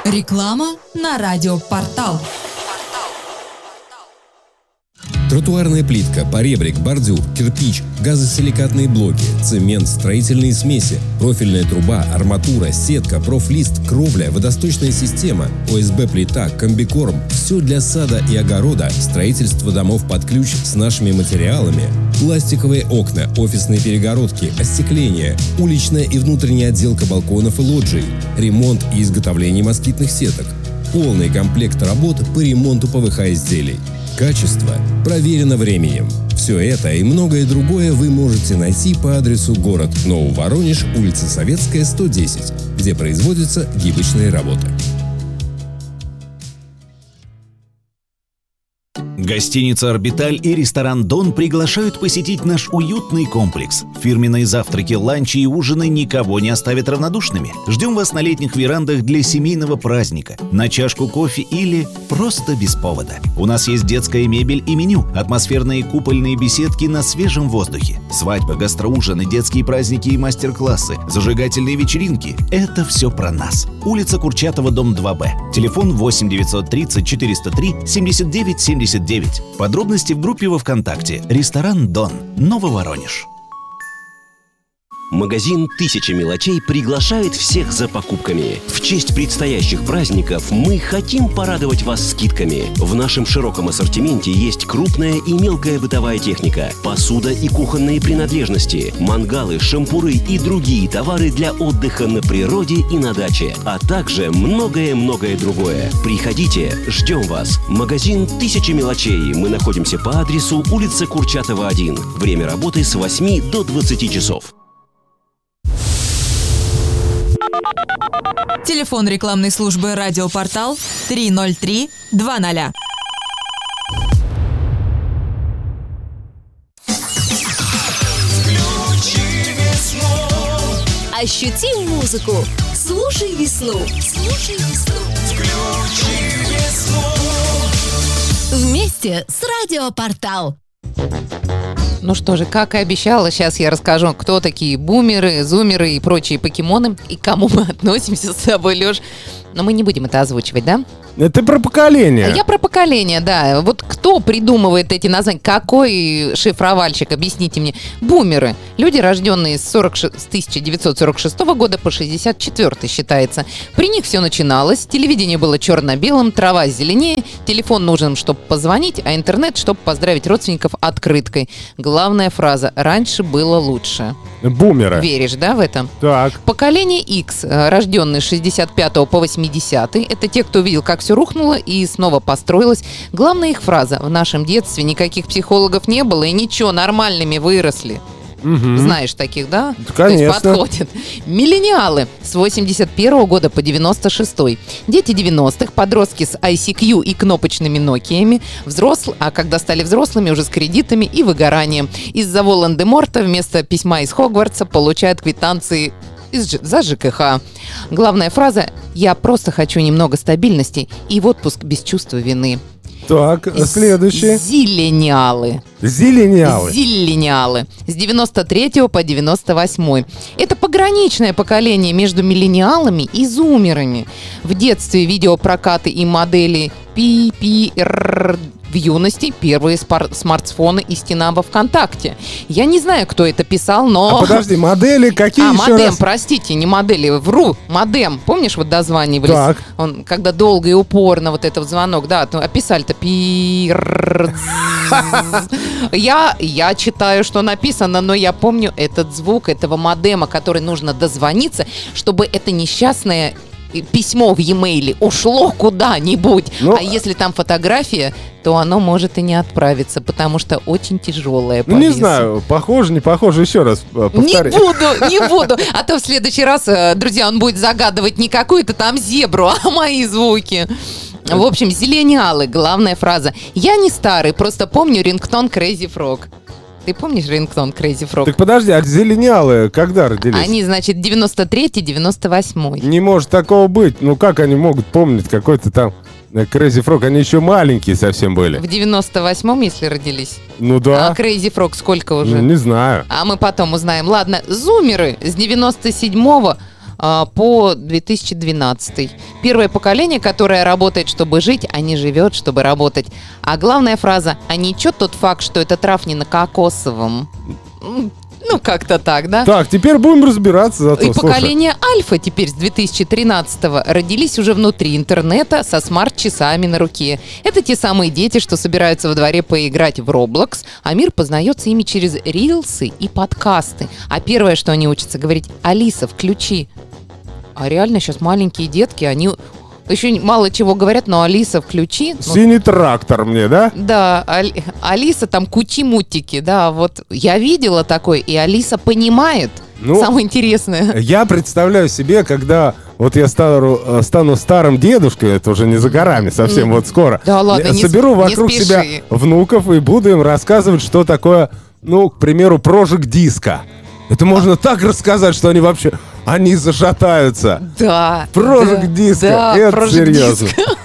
Реклама на радиопортал. Тротуарная плитка, поребрик, бордюр, кирпич, газосиликатные блоки, цемент, строительные смеси, профильная труба, арматура, сетка, профлист, кровля, водосточная система, ОСБ-плита, комбикорм – все для сада и огорода, строительство домов под ключ с нашими материалами, пластиковые окна, офисные перегородки, остекление, уличная и внутренняя отделка балконов и лоджий, ремонт и изготовление москитных сеток, полный комплект работ по ремонту ПВХ-изделий. Качество проверено временем. Все это и многое другое вы можете найти по адресу город Нововоронеж, улица Советская, 110, где производятся гибочные работы. Гостиница «Орбиталь» и ресторан «Дон» приглашают посетить наш уютный комплекс. Фирменные завтраки, ланчи и ужины никого не оставят равнодушными. Ждем вас на летних верандах для семейного праздника, на чашку кофе или просто без повода. У нас есть детская мебель и меню, атмосферные купольные беседки на свежем воздухе, свадьбы, гастроужины, детские праздники и мастер-классы, зажигательные вечеринки – это все про нас. Улица Курчатова, дом 2Б. Телефон 8 930 403 79 79. Подробности в группе во ВКонтакте. Ресторан «Дон», Нововоронеж. Магазин «Тысяча мелочей» приглашает всех за покупками. В честь предстоящих праздников мы хотим порадовать вас скидками. В нашем широком ассортименте есть крупная и мелкая бытовая техника, посуда и кухонные принадлежности, мангалы, шампуры и другие товары для отдыха на природе и на даче, а также многое-многое другое. Приходите, ждем вас. Магазин «Тысяча мелочей». Мы находимся по адресу улица Курчатова, 1. Время работы с 8 до 20 часов. Телефон рекламной службы «Радиопортал» 303-20. Ощути музыку. Слушай весну. Слушай весну. Включи весну. Вместе с «Радиопортал». Ну что же, как и обещала, сейчас я расскажу, кто такие бумеры, зумеры и прочие покемоны, и к кому мы относимся с собой, Лёш. Но мы не будем это озвучивать, да? Это про поколение. Я про поколение, да. Вот кто придумывает эти названия? Какой шифровальщик? Объясните мне. Бумеры. Люди, рожденные с 1946 года по 64 считается. При них все начиналось. Телевидение было черно-белым, трава зеленее, телефон нужен, чтобы позвонить, а интернет, чтобы поздравить родственников открыткой. Главная фраза: раньше было лучше. Бумеры. Веришь, да, в это? Так. Поколение X, рожденные с 65 по 80, это те, кто видел, как все рухнуло и снова построилось. Главная их фраза: в нашем детстве никаких психологов не было и ничего, нормальными выросли. Угу. Знаешь таких, да? Конечно. То есть подходят. Миллениалы с 81 года по 96. Дети 90-х, подростки с ICQ и кнопочными Нокиями, а когда стали взрослыми, уже с кредитами и выгоранием. Из-за Волан-де-Морта вместо письма из Хогвартса получают квитанции за ЖКХ. Главная фраза: «Я просто хочу немного стабильности и в отпуск без чувства вины». Так, следующий. Зиллениалы. Зиллениалы. Зиллениалы. С 93 по 98. Это пограничное поколение между миллениалами и зумерами. В детстве видеопрокаты и модели PPR. В юности первые смартфоны и стена во ВКонтакте. Я не знаю, кто это писал, но... А подожди, модели какие еще модем, раз? простите, не модели, вру, модем. Помнишь, вот дозванивались? Так. Он, когда долго и упорно вот этот звонок, да, описали-то Я читаю, что написано, но я помню этот звук этого модема, который нужно дозвониться, чтобы это несчастное письмо в e-mail ушло куда-нибудь. А если там фотография, то оно может и не отправиться, потому что очень тяжелое по Не весу. знаю, похоже, не похоже, еще раз повтори. Не буду. А то в следующий раз, друзья, он будет загадывать не какую-то там зебру, а мои звуки. В общем, зиллениалы, главная фраза. Я не старый, просто помню рингтон Crazy Frog. Ты помнишь рингтон Crazy Frog? Так подожди, а зиллениалы когда родились? Они, значит, 93-й, 98-й. Не может такого быть. Ну как они могут помнить какой-то там Crazy Frog? Они еще маленькие совсем были. В 98-м, если родились? Ну да. А Crazy Frog сколько уже? Ну, не знаю. А мы потом узнаем. Ладно, зумеры с 97-го по 2012. Первое поколение, которое работает, чтобы жить, а не живет, чтобы работать. А главная фраза: а ничего тот факт, что этот раф не на кокосовом. Ну, как-то так, да? Так, теперь будем разбираться зато. И поколение Альфа теперь с 2013-го родились уже внутри интернета со смарт-часами на руке. Это те самые дети, что собираются во дворе поиграть в Roblox, а мир познается ими через рилсы и подкасты. А первое, что они учатся говорить: «Алиса, включи». А реально сейчас маленькие детки, они еще мало чего говорят, но «Алиса, включи». Синий трактор мне, да? Да, Алиса там кути-мутики, да, вот я видела такой, и Алиса понимает. Самое интересное. Я представляю себе, когда вот я стану старым дедушкой, это уже не за горами совсем, вот скоро. Да ладно, соберу вокруг себя внуков и буду им рассказывать, что такое, ну, к примеру, Project Disco. Это можно так рассказать, что они вообще, они зашатаются. Да. Project Disco, да, это Project серьезно. Disco.